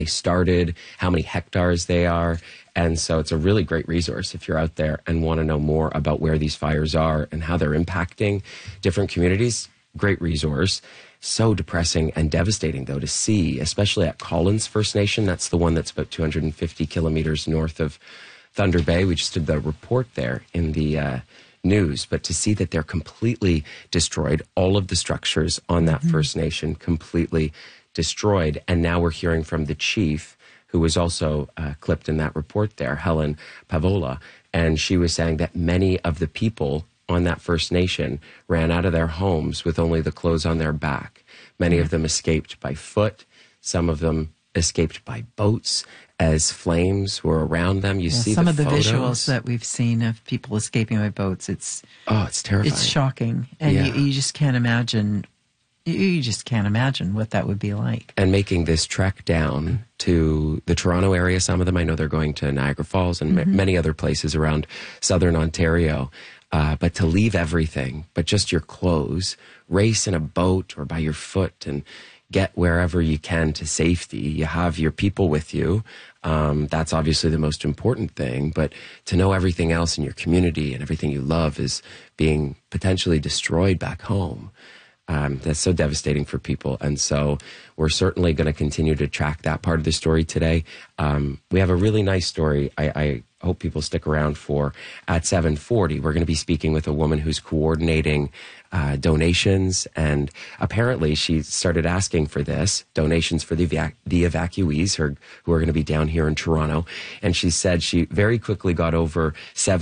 they started, how many hectares they are. And so it's a really great resource if you're out there and want to know more about where these fires are and how they're impacting different communities. Great resource. So depressing and devastating, though, to see, especially at Collins First Nation. That's the one that's about 250 kilometers north of Thunder Bay. We just did the report there in the news. But to see that they're completely destroyed, all of the structures on that First Nation completely destroyed. And now we're hearing from the chief, who was also clipped in that report there, Helen Pavola. And she was saying that many of the people on that First Nation ran out of their homes with only the clothes on their back. Many of them escaped by foot. Some of them escaped by boats as flames were around them. You see some of the photos. Visuals that we've seen of people escaping by boats. It's terrifying. It's shocking, and you just can't imagine. You just can't imagine what that would be like. And making this trek down to the Toronto area, some of them, I know they're going to Niagara Falls and many other places around southern Ontario. But to leave everything, but just your clothes, race in a boat or by your foot and get wherever you can to safety. You have your people with you. That's obviously the most important thing. But to know everything else in your community and everything you love is being potentially destroyed back home. That's so devastating for people. And so we're certainly going to continue to track that part of the story today. We have a really nice story I hope people stick around for. At 7:40, we're going to be speaking with a woman who's coordinating donations. And apparently she started asking for this, donations for the evacuees who are going to be down here in Toronto. And she said she very quickly got over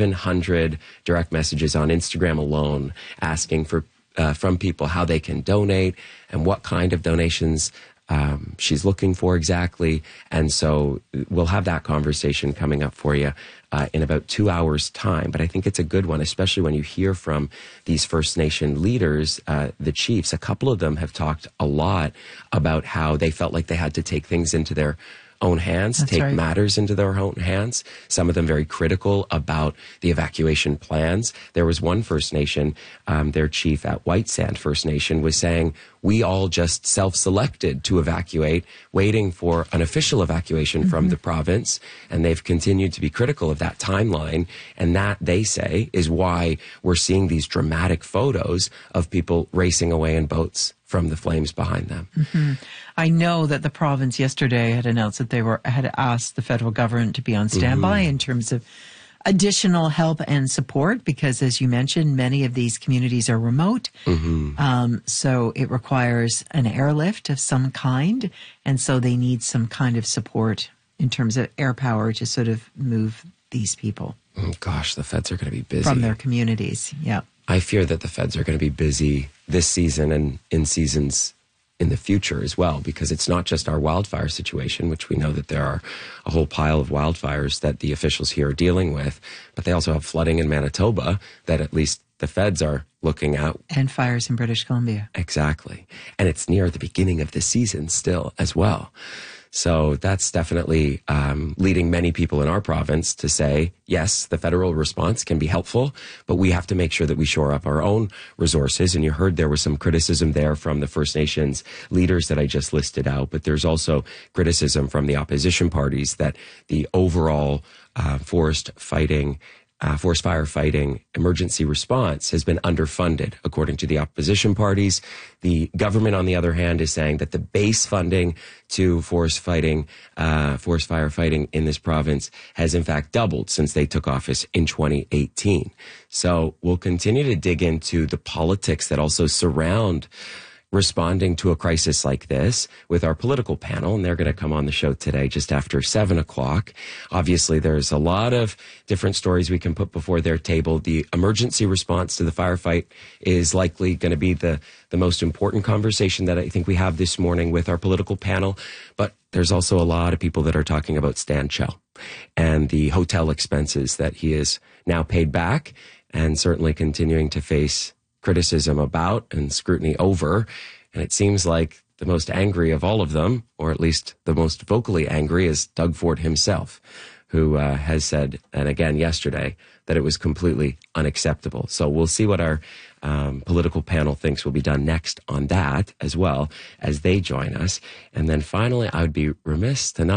700 direct messages on Instagram alone asking for from people how they can donate and what kind of donations she's looking for exactly. And so we'll have that conversation coming up for you in about 2 hours' time. But I think it's a good one, especially when you hear from these First Nation leaders, the chiefs. A couple of them have talked a lot about how they felt like they had to take things into their own hands, take matters into their own hands. Some of them very critical about the evacuation plans. There was one First Nation, their chief at White Sand First Nation was saying, we all just self-selected to evacuate, waiting for an official evacuation from the province. And they've continued to be critical of that timeline. And that, they say, is why we're seeing these dramatic photos of people racing away in boats from the flames behind them. I know that the province yesterday had announced that they had asked the federal government to be on standby in terms of additional help and support, because as you mentioned, many of these communities are remote. So it requires an airlift of some kind. And so they need some kind of support in terms of air power to sort of move these people. Gosh, the feds are going to be busy. From their communities, yeah. I fear that the feds are going to be busy this season and in seasons in the future as well, because it's not just our wildfire situation, which we know that there are a whole pile of wildfires that the officials here are dealing with, but they also have flooding in Manitoba that at least the feds are looking at. And fires in British Columbia. Exactly. And it's near the beginning of the season still as well. So that's definitely leading many people in our province to say, yes, the federal response can be helpful, but we have to make sure that we shore up our own resources. And you heard there was some criticism there from the First Nations leaders that I just listed out, but there's also criticism from the opposition parties that the overall forest firefighting emergency response has been underfunded, according to the opposition parties. The government, on the other hand, is saying that the base funding to forest firefighting in this province has in fact doubled since they took office in 2018. So we'll continue to dig into the politics that also surround responding to a crisis like this with our political panel, and they're going to come on the show today just after 7 o'clock. Obviously, there's a lot of different stories we can put before their table. The emergency response to the firefight is likely going to be the most important conversation that I think we have this morning with our political panel. But there's also a lot of people that are talking about Stan Chell and the hotel expenses that he is now paid back and certainly continuing to face criticism about and scrutiny over. And it seems like the most angry of all of them, or at least the most vocally angry, is Doug Ford himself, who has said, and again yesterday, that it was completely unacceptable. So we'll see what our political panel thinks will be done next on that, as well as they join us. And then finally, I would be remiss to not